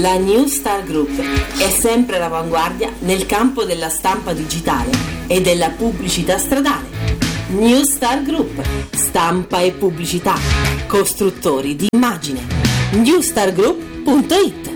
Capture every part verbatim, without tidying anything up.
La New Star Group è sempre all'avanguardia nel campo della stampa digitale e della pubblicità stradale. New Star Group, stampa e pubblicità, costruttori di immagine. new star group punto it.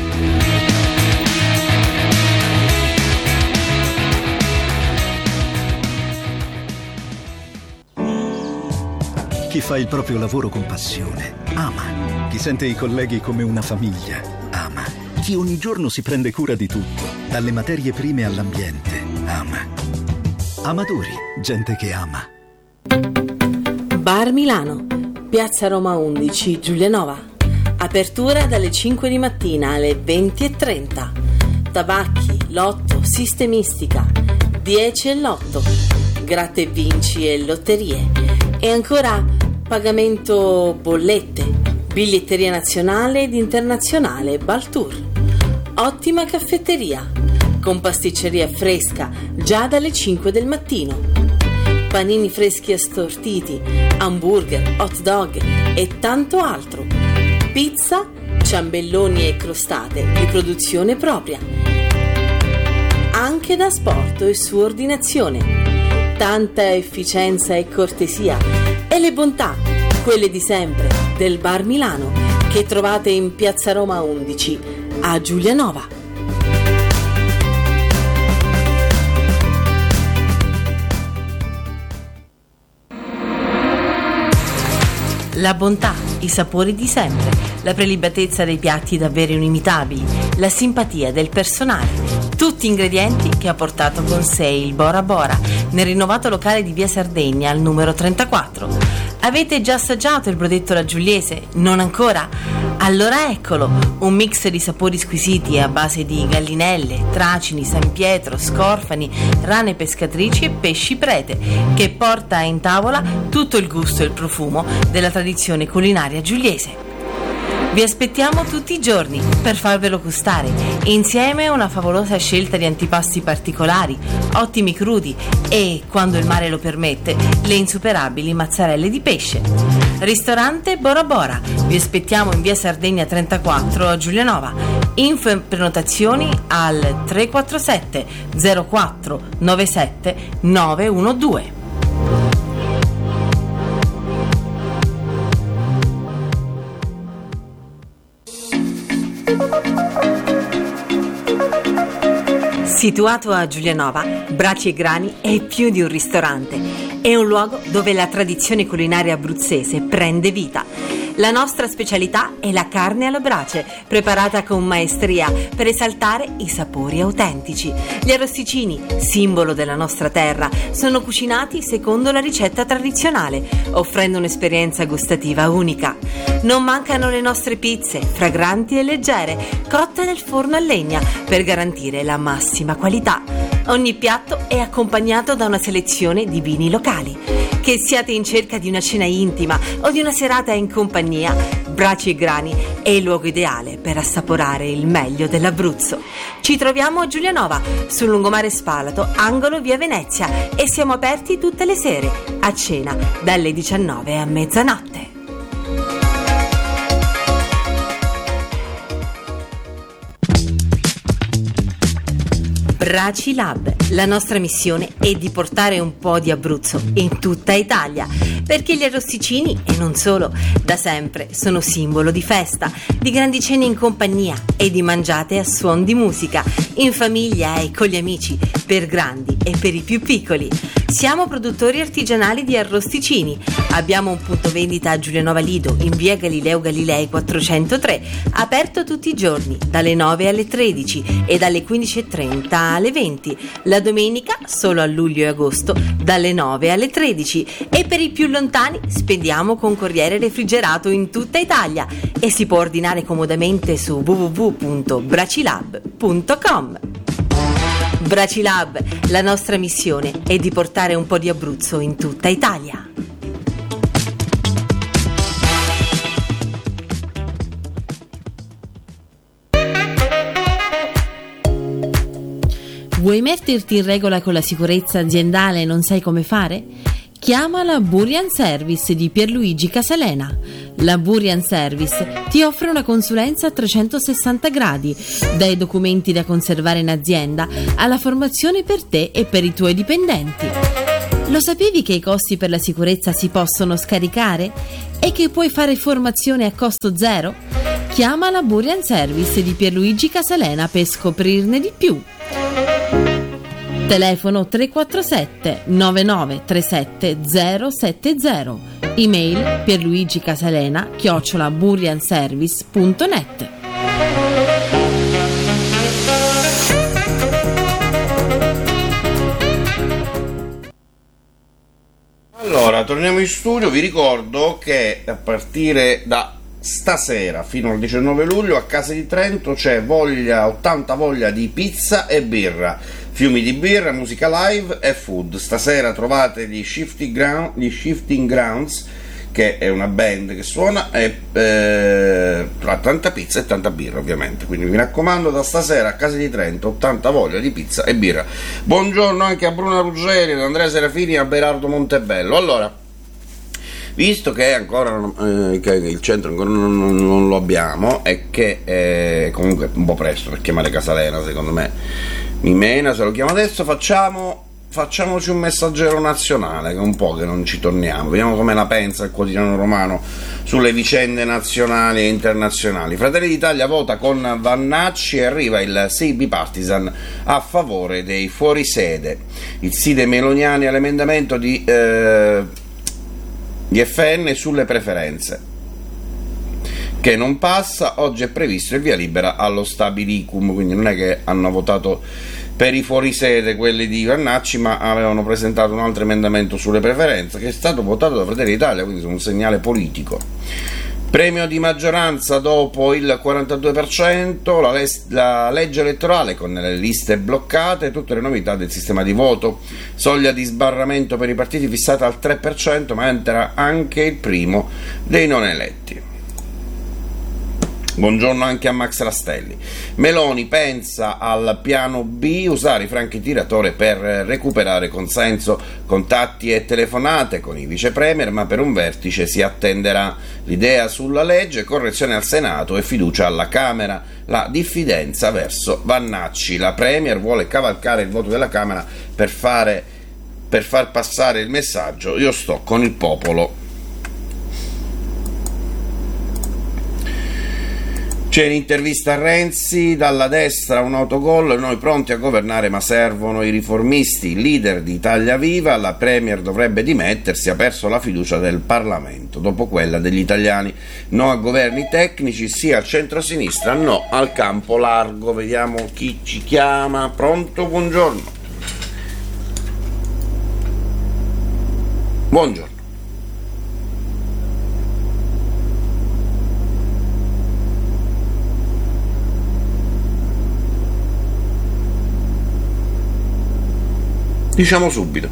Chi fa il proprio lavoro con passione ama. Chi sente i colleghi come una famiglia ama. Chi ogni giorno si prende cura di tutto, dalle materie prime all'ambiente, ama. Amadori, gente che ama. Bar Milano, Piazza Roma undici, Giulianova. Apertura dalle cinque di mattina alle venti e trenta. Tabacchi, lotto, sistemistica, dieci e lotto, gratta e vinci e lotterie. E ancora pagamento bollette, biglietteria nazionale ed internazionale Baltour. Ottima caffetteria, con pasticceria fresca già dalle cinque del mattino. Panini freschi assortiti, hamburger, hot dog e tanto altro. Pizza, ciambelloni e crostate di produzione propria. Anche da asporto e su ordinazione. Tanta efficienza e cortesia e le bontà, quelle di sempre, del Bar Milano, che trovate in Piazza Roma undici a Giulianova. La bontà, i sapori di sempre, la prelibatezza dei piatti davvero inimitabili, la simpatia del personale, tutti ingredienti che ha portato con sé il Bora Bora nel rinnovato locale di Via Sardegna al numero trentaquattro. Avete già assaggiato il brodetto alla Giuliese? Non ancora? Allora eccolo, un mix di sapori squisiti a base di gallinelle, tracini, San Pietro, scorfani, rane pescatrici e pesci prete, che porta in tavola tutto il gusto e il profumo della tradizione culinaria giuliese. Vi aspettiamo tutti i giorni per farvelo gustare, insieme a una favolosa scelta di antipasti particolari, ottimi crudi e, quando il mare lo permette, le insuperabili mozzarelle di pesce. Ristorante Bora Bora, vi aspettiamo in Via Sardegna trentaquattro a Giulianova. Info e prenotazioni al tre quattro sette zero quattro nove sette nove uno due. Situato a Giulianova, Braci e Grani è più di un ristorante. È un luogo dove la tradizione culinaria abruzzese prende vita. La nostra specialità è la carne alla brace, preparata con maestria per esaltare i sapori autentici. Gli arrosticini, simbolo della nostra terra, sono cucinati secondo la ricetta tradizionale, offrendo un'esperienza gustativa unica. Non mancano le nostre pizze, fragranti e leggere, cotte nel forno a legna, per garantire la massima qualità. Ogni piatto è accompagnato da una selezione di vini locali. Che siate in cerca di una cena intima o di una serata in compagnia, Braci e Grani è il luogo ideale per assaporare il meglio dell'Abruzzo. Ci troviamo a Giulianova, sul lungomare Spalato, angolo via Venezia, e siamo aperti tutte le sere, a cena, dalle diciannove a mezzanotte. Braci Lab, la nostra missione è di portare un po' di Abruzzo in tutta Italia, perché gli arrosticini, e non solo, da sempre sono simbolo di festa, di grandi cene in compagnia e di mangiate a suon di musica, in famiglia e con gli amici, per grandi e per i più piccoli. Siamo produttori artigianali di arrosticini. Abbiamo un punto vendita a Giulianova Lido, in via Galileo Galilei quattrocentotre, aperto tutti i giorni, dalle nove alle tredici e dalle quindici e trenta alle venti. La domenica, solo a luglio e agosto, dalle nove alle tredici. E per i più lontani, spediamo con corriere refrigerato in tutta Italia e si può ordinare comodamente su w w w punto bracilab punto com. Bracilab, la nostra missione è di portare un po' di Abruzzo in tutta Italia. Vuoi metterti in regola con la sicurezza aziendale e non sai come fare? Chiama la Burian Service di Pierluigi Casalena. La Burian Service ti offre una consulenza a trecentosessanta gradi, dai documenti da conservare in azienda alla formazione per te e per i tuoi dipendenti. Lo sapevi che i costi per la sicurezza si possono scaricare e che puoi fare formazione a costo zero? Chiama la Burian Service di Pierluigi Casalena per scoprirne di più. Telefono tre quattro sette nove nove tre sette zero sette zero. Email pierluigicasalena chiocciola burianservice punto net. Allora, torniamo in studio. Vi ricordo che a partire da stasera fino al diciannove luglio a Casa di Trento c'è voglia, ottanta voglia di pizza e birra, fiumi di birra, musica live e food. Stasera trovate gli Shifting, Ground, gli Shifting Grounds, che è una band che suona, e eh, tanta pizza e tanta birra ovviamente, quindi mi raccomando, da stasera a Casa di Trento ottanta voglia di pizza e birra. Buongiorno anche a Bruna Ruggeri, ad Andrea Serafini e a Berardo Montebello. Allora, visto che ancora eh, che il centro ancora non, non, non lo abbiamo e che eh, comunque è un po' presto per chiamare Casalena, secondo me mi mena se lo chiamo adesso, facciamo facciamoci un messaggero nazionale, che è un po' che non ci torniamo, vediamo come la pensa il quotidiano romano sulle vicende nazionali e internazionali. Fratelli d'Italia vota con Vannacci e arriva il sì bipartisan a favore dei fuorisede. Il sì dei meloniani all'emendamento di eh, di F N sulle preferenze, che non passa. Oggi è previsto il via libera allo stabilicum, quindi non è che hanno votato per i fuorisede quelli di Vannacci, ma avevano presentato un altro emendamento sulle preferenze che è stato votato da Fratelli d'Italia, quindi un segnale politico. Premio di maggioranza dopo il quarantadue per cento, la, les- la legge elettorale con le liste bloccate, tutte le novità del sistema di voto, soglia di sbarramento per i partiti fissata al tre per cento, ma entra anche il primo dei non eletti. Buongiorno anche a Max Rastelli. Meloni pensa al piano B, usare i franchi tiratore per recuperare consenso, contatti e telefonate con i vice premier, ma per un vertice si attenderà. L'idea sulla legge, correzione al Senato e fiducia alla Camera. La diffidenza verso Vannacci. La premier vuole cavalcare il voto della Camera per fare per far passare il messaggio: io sto con il popolo. C'è l'intervista a Renzi, dalla destra un autogol, noi pronti a governare ma servono i riformisti, leader di Italia Viva, la premier dovrebbe dimettersi, ha perso la fiducia del Parlamento, dopo quella degli italiani, no a governi tecnici, sì al centro-sinistra, no al campo largo. Vediamo chi ci chiama. Pronto, buongiorno. Buongiorno. Diciamo subito.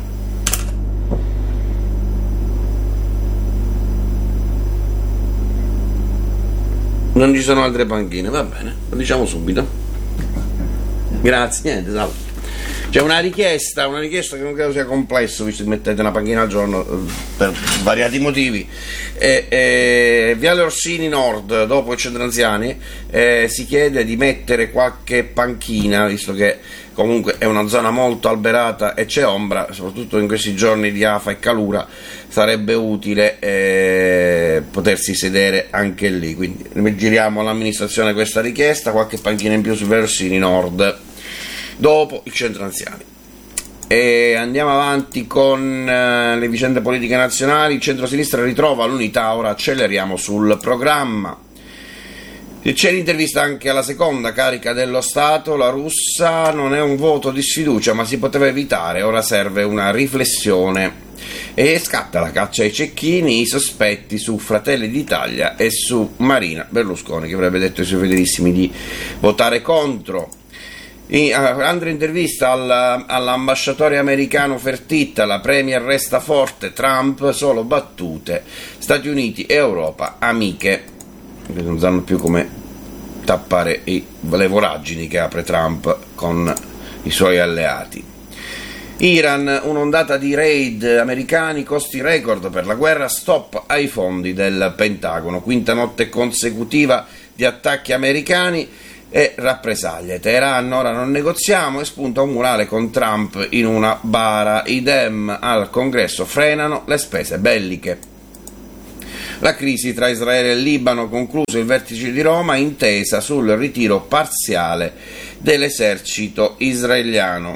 Non ci sono altre panchine, va bene, lo diciamo subito. Grazie, niente, salve. C'è una richiesta, una richiesta che non credo sia complesso, visto che mettete una panchina al giorno per svariati motivi. E, e, Viale Orsini Nord, dopo il centro anziani, eh, si chiede di mettere qualche panchina, visto che comunque è una zona molto alberata e c'è ombra, soprattutto in questi giorni di afa e calura sarebbe utile eh, potersi sedere anche lì, quindi giriamo all'amministrazione questa richiesta, qualche panchina in più su Orsini Nord dopo il centro anziani. E andiamo avanti con eh, le vicende politiche nazionali. Il centro-sinistra ritrova l'unità, ora acceleriamo sul programma. C'è l'intervista anche alla seconda carica dello Stato, la russa, non è un voto di sfiducia ma si poteva evitare, ora serve una riflessione. E scatta la caccia ai cecchini, i sospetti su Fratelli d'Italia e su Marina Berlusconi, che avrebbe detto ai suoi fedelissimi di votare contro. In, altra intervista al, all'ambasciatore americano Fertitta, la premier resta forte, Trump solo battute, Stati Uniti e Europa amiche. Non sanno più come tappare i, le voragini che apre Trump con i suoi alleati. Iran, un'ondata di raid americani, costi record per la guerra, stop ai fondi del Pentagono, quinta notte consecutiva di attacchi americani e rappresaglie. Teheran, ora non negoziamo, e spunta un murale con Trump in una bara. I Dem al Congresso frenano le spese belliche. La crisi tra Israele e Libano, concluso il vertice di Roma, intesa sul ritiro parziale dell'esercito israeliano.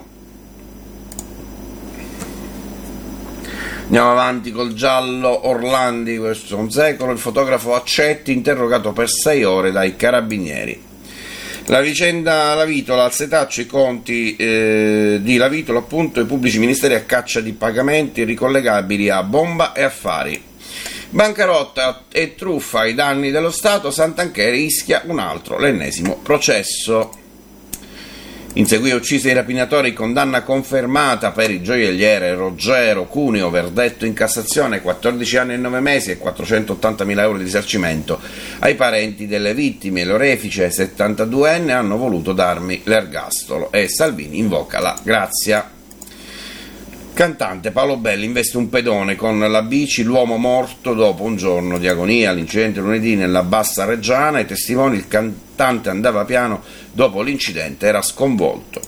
Andiamo avanti col giallo Orlandi, questo è un secolo, il fotografo Accetti interrogato per sei ore dai carabinieri. La vicenda Lavitola, al setaccio i conti eh, di Lavitola, appunto, i pubblici ministeri a caccia di pagamenti ricollegabili a bomba e affari. Bancarotta e truffa ai danni dello Stato, Santanchè rischia un altro, l'ennesimo processo. Inseguì uccisi i rapinatori, condanna confermata per il gioielliere Ruggero Cuneo, verdetto in Cassazione, quattordici anni e nove mesi e quattrocentottantamila euro di risarcimento ai parenti delle vittime. L'orefice settantaduenne hanno voluto darmi l'ergastolo e Salvini invoca la grazia. Cantante Paolo Belli investe un pedone con la bici, l'uomo morto dopo un giorno di agonia. L'incidente lunedì nella Bassa Reggiana, i testimoni, il cantante andava piano, dopo l'incidente era sconvolto.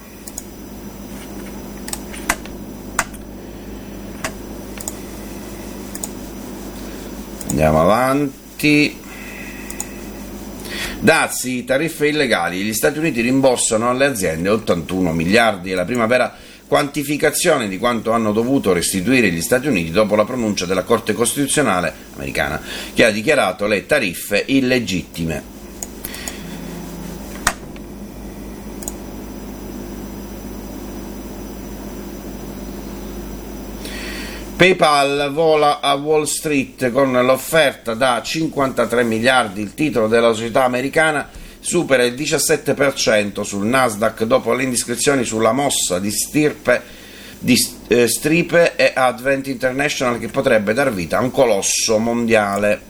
Andiamo avanti. Dazi, tariffe illegali, gli Stati Uniti rimborsano alle aziende ottantuno miliardi, è la prima vera quantificazione di quanto hanno dovuto restituire gli Stati Uniti dopo la pronuncia della Corte Costituzionale americana, che ha dichiarato le tariffe illegittime. PayPal vola a Wall Street con l'offerta da cinquantatré miliardi, il titolo della società americana supera il diciassette per cento sul Nasdaq dopo le indiscrezioni sulla mossa di stirpe di eh, Stripe e Advent International, che potrebbe dar vita a un colosso mondiale.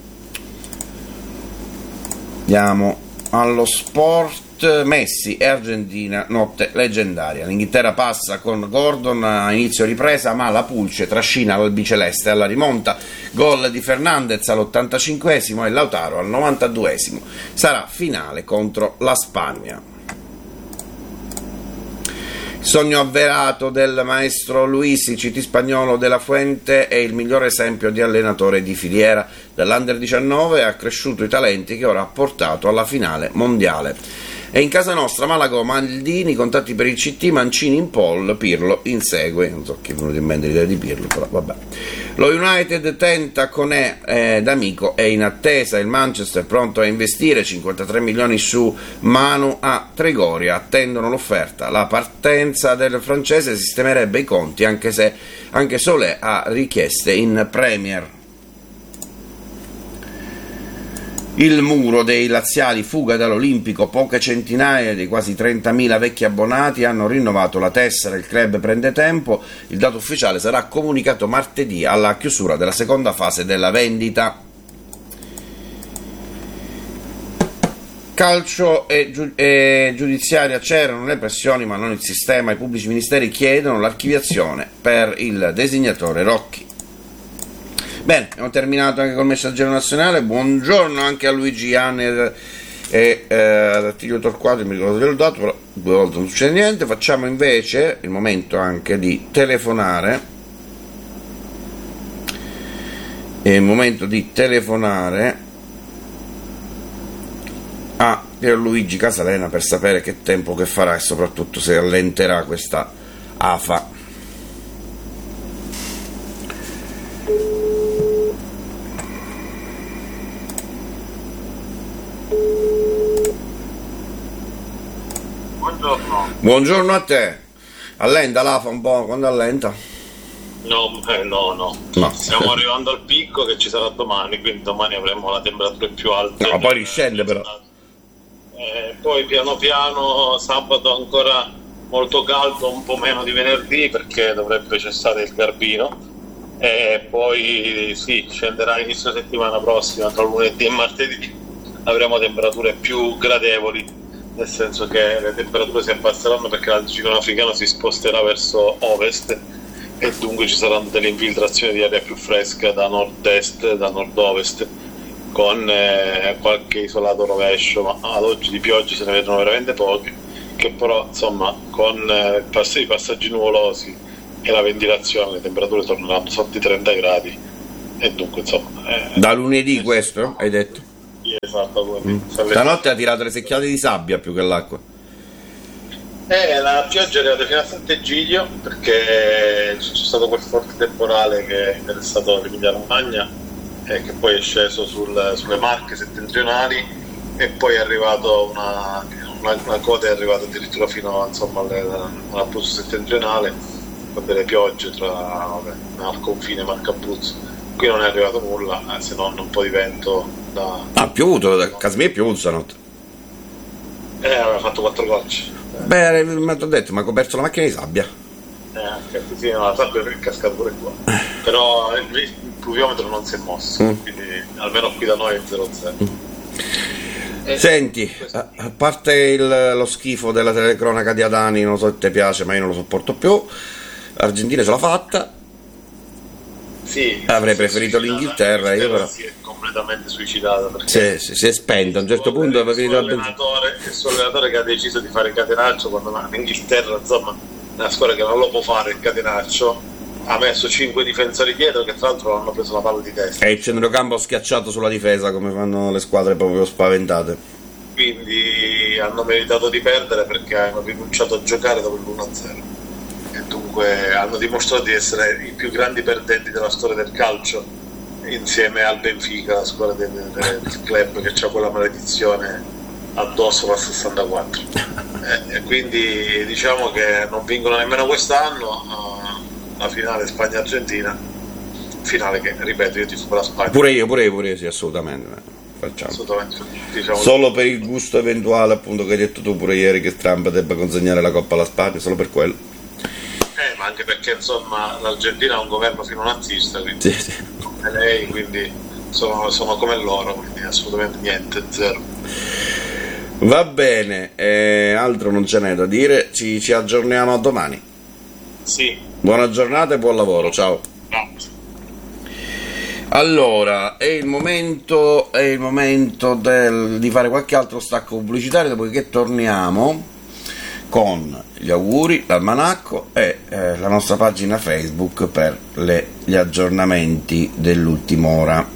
Andiamo allo sport. Messi e Argentina, notte leggendaria. L'Inghilterra passa con Gordon a inizio ripresa, ma la Pulce trascina l'albiceleste alla rimonta. Gol di Fernandez all'ottantacinquesimo e Lautaro al novantaduesimo. Sarà finale contro la Spagna. Sogno avverato del maestro Luis, il C T spagnolo della Fuente è il migliore esempio di allenatore di filiera. Dall'Under diciannove ha cresciuto i talenti che ora ha portato alla finale mondiale. E in casa nostra Malago, Maldini, contatti per il C T, Mancini in pole, Pirlo insegue. Non so chi è venuto in mente l'idea di Pirlo, però vabbè. Lo United tenta Conè eh, d'Amico, è in attesa, il Manchester pronto a investire cinquantatré milioni su Manu a Trigoria, attendono l'offerta. La partenza del francese sistemerebbe i conti, anche se anche Solé ha richieste in Premier. Il muro dei laziali, fuga dall'Olimpico, poche centinaia dei quasi trentamila vecchi abbonati hanno rinnovato la tessera, il club prende tempo, il dato ufficiale sarà comunicato martedì alla chiusura della seconda fase della vendita. Calcio e, giu- e giudiziaria, c'erano le pressioni ma non il sistema, i pubblici ministeri chiedono l'archiviazione per il designatore Rocchi. Bene, abbiamo terminato anche col Messaggero Nazionale. Buongiorno anche a Luigi Anner e eh, ad Attilio Torquato, mi ricordo che l'ho dato, però due volte non succede niente. Facciamo invece il momento anche di telefonare. È il momento di telefonare a Pierluigi Casalena per sapere che tempo che farà e soprattutto se allenterà questa afa. Buongiorno. Buongiorno a te. Allenta l'Afa un po', quando allenta? No, eh, no, no, no. Stiamo arrivando al picco che ci sarà domani, quindi domani avremo la temperatura più alta. No, poi riscende però. Eh, poi piano piano sabato ancora molto caldo, un po' meno di venerdì perché dovrebbe cessare il Garbino. E poi sì, scenderà inizio settimana prossima, tra lunedì e martedì avremo temperature più gradevoli nel senso che le temperature si abbasseranno perché l'anticiclone africano si sposterà verso ovest e dunque ci saranno delle infiltrazioni di aria più fresca da nord-est, da nord-ovest, con eh, qualche isolato rovescio, ma ad oggi di piogge se ne vedono veramente pochi, che però insomma con eh, pass- i passaggi nuvolosi e la ventilazione le temperature torneranno sotto i trenta gradi e dunque insomma... Eh, da lunedì questo, hai detto? Esatto, mm. Stanotte ha tirato le secchiate di sabbia più che l'acqua. Eh, la pioggia è arrivata fino a Sant'Egidio perché c'è stato quel forte temporale che è interessato l'Emilia Romagna e che poi è sceso sul, sulle Marche settentrionali e poi è arrivato una, una, una coda è arrivata addirittura fino insomma all'Abruzzo settentrionale con delle piogge tra vabbè, al confine Marche-Abruzzo. Qui non è arrivato nulla eh, se non un po' di vento da... ha piovuto, a casa mia è piovuto stanotte. Eh, aveva fatto quattro gocce. Beh, mi ho detto, ma ha coperto la macchina di sabbia. Eh, sì, no, la sabbia è cascata pure qua. Però il, il pluviometro non si è mosso, mm. quindi almeno qui da noi è zero zero. Mm. Eh, Senti, a, a parte il, lo schifo della telecronaca di Adani, non so se ti piace, ma io non lo sopporto più. L'Argentina ce l'ha fatta. Sì, avrei preferito l'Inghilterra, io però. Si è completamente suicidata perché sì, si, si è spento a un certo punto. Il suo, allenatore, il suo allenatore che ha deciso di fare il catenaccio quando l'Inghilterra, insomma, è una squadra che non lo può fare il catenaccio, ha messo cinque difensori dietro che tra l'altro hanno preso la palla di testa. E il centrocampo schiacciato sulla difesa come fanno le squadre proprio spaventate. Quindi hanno meritato di perdere perché hanno rinunciato a giocare dopo l'uno a zero. E dunque hanno dimostrato di essere i più grandi perdenti della storia del calcio insieme al Benfica, la squadra del, del club che ha quella maledizione addosso dal sessantaquattro e, e quindi diciamo che non vincono nemmeno quest'anno uh, la finale Spagna-Argentina, finale che ripeto io tifo per la Spagna. Pure io, pure io, pure io, sì, assolutamente. Facciamo. Assolutamente, diciamo solo per il gusto eventuale appunto che hai detto tu pure ieri che Trump debba consegnare la Coppa alla Spagna, solo per quello. Eh, ma anche perché insomma l'Argentina ha un governo fino nazista, quindi sì, sì. come lei, quindi sono, sono come loro, quindi assolutamente niente, zero. Va bene, eh, altro non ce n'è da dire, ci, ci aggiorniamo a domani. Sì. Buona giornata e buon lavoro, ciao. No. Allora, è il momento, è il momento del, di fare qualche altro stacco pubblicitario, dopodiché torniamo con gli auguri, l'almanacco e eh, la nostra pagina Facebook per le, gli aggiornamenti dell'ultima ora.